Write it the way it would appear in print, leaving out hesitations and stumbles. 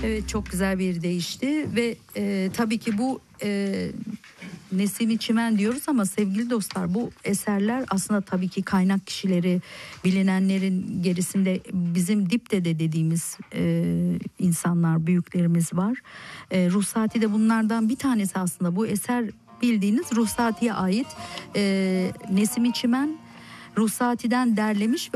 Evet, çok güzel bir değişti ve tabii ki bu Nesimi Çimen diyoruz ama sevgili dostlar, bu eserler aslında tabii ki kaynak kişileri, bilinenlerin gerisinde bizim dipdede dediğimiz insanlar, büyüklerimiz var. Ruhsati de bunlardan bir tanesi aslında. Bu eser bildiğiniz Ruhsati'ye ait. Nesimi Çimen Ruhsati'den derlemiş ve